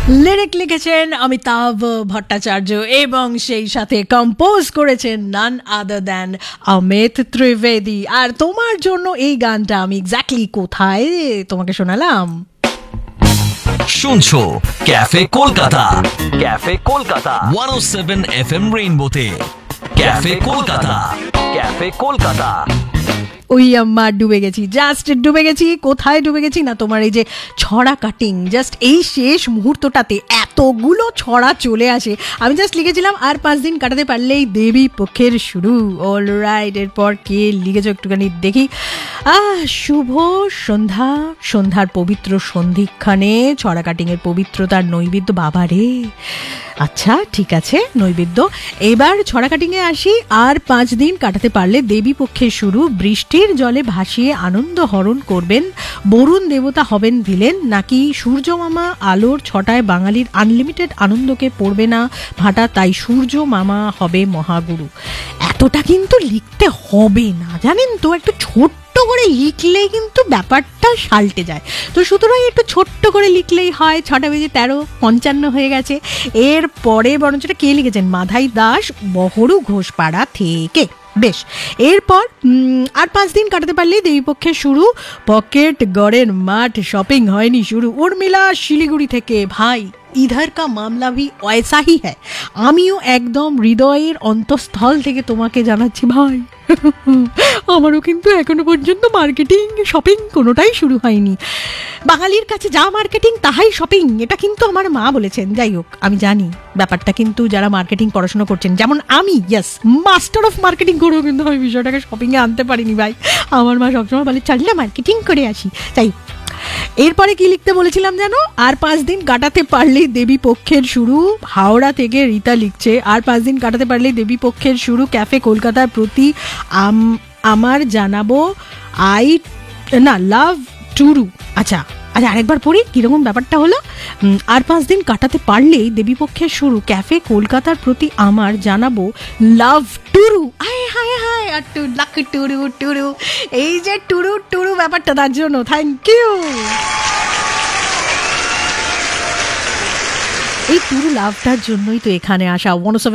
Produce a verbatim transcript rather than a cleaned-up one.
Lyric লিখেছেন অমিতাভ ভট্টাচার্য এবং সেই সাথে কম্পোজ করেছেন নান আদার দ্যান অমিত ত্রিবেদী। আর তোমার জন্য এই গানটা আমি এক্স্যাক্টলি কোথায় তোমাকে শোনালাম? শুনছো ক্যাফে কলকাতা, ক্যাফে কলকাতা একশো সাত F M রেইনবোতে। Cafe Kolkata, cafe Kolkata. ওই আমার ডুবে গেছি, জাস্ট ডুবে গেছি। কোথায় ডুবে গেছি না, তোমার এই যে ছড়া কাটিং, জাস্ট এই শেষ মুহূর্তটাতে এতগুলো ছড়া চলে আসে। আমি জাস্ট লিখেছিলাম আর পাঁচ দিন কাটাতে পারলেই দেবী পক্ষের শুরু। অল রাইট, এরপর কে লিখেছ একটুখানি দেখি। আহ শুভ সন্ধ্যা, সন্ধ্যার পবিত্র সন্ধিক্ষণে ছড়া কাটিংয়ের পবিত্রতার নৈবেদ্য। বাবা রে, আচ্ছা ঠিক আছে নৈবেদ্য। এবার ছড়া কাটিংয়ে আসি। আর পাঁচ দিন কাটাতে পারলে দেবী পক্ষের শুরু। বৃষ্টির জলে ভাসিয়ে আনন্দ হরণ করবেন। বরুণ দেবতা হবেন ভিলেন, নাকি সূর্য মামা আলোর ছটায় বাঙালির আনলিমিটেড আনন্দকে পড়বে না ভাটা, তাই সূর্য মামা হবে মহাগুরু। এতটা কিন্তু লিখতে হবে না, জানেন তো, একটু ছোট্ট করে লিখলে কিন্তু ব্যাপারটা সাল্টে যায়। তো সুতরাং একটু ছোট্ট করে লিখলেই হয়। ছটা বেজে তেরো পঞ্চান্ন হয়ে গেছে। এর পরে বরঞ্চ কে লিখেছেন? মাধাই দাস, বহরু ঘোষপাড়া থেকে। বেশ, এরপর আর পাঁচ দিন কাটাতে পারলেই দেবীপক্ষের শুরু। পকেট গড়ের মাঠ, শপিং হয়নি শুরু। উর্মিলা শিলিগুড়ি থেকে। ভাই ইধার কা মামলা ভি ওয়সা হি হ্যায়। আমিও একদম হৃদয়ের অন্তঃস্থল থেকে তোমাকে জানাচ্ছি ভাই, আমারও কিন্তু এখনো পর্যন্ত মার্কেটিং শপিং কোনোটাই শুরু হয়নি। বাঙালির কাছে যা মার্কেটিং তাহাই শপিং, এটা কিন্তু আমার মা বলেছেন। যাই হোক, আমি জানি ব্যাপারটা, কিন্তু যারা মার্কেটিং পড়াশোনা করছেন, যেমন আমি, ইয়েস মাস্টার অফ মার্কেটিং করেও কিন্তু আমি বিষয়টাকে শপিংয়ে আনতে পারিনি ভাই। আমার মা সবসময় বলে চল না মার্কেটিং করে আসি। তাই এরপরে কি লিখতে বলেছিলাম জানো? আর পাঁচ দিন কাটাতে পারলেই দেবী পক্ষের শুরু। হাওড়া থেকে রীতা লিখছে, আর পাঁচ দিন কাটাতে পারলেই দেবী পক্ষের শুরু। ক্যাফে কলকাতার প্রতি আমার জানাবো আই না লাভ টুরু। আচ্ছা আচ্ছা আরেকবার পড়ি কিরকম ব্যাপারটা হলো। আর পাঁচ দিন কাটাতে পারলেই দেবীপক্ষের শুরু। ক্যাফে কলকাতার প্রতি আমার জানাবো লাভ টুরু। হায় হায় হায়, আর টু লাক টুরু টুরু, এই যে টুরু টুরু ব্যাপারটা, তার জন্য থ্যাংক ইউ। এই টুরু লাভটার জন্যই তো এখানে আসা। ওয়ান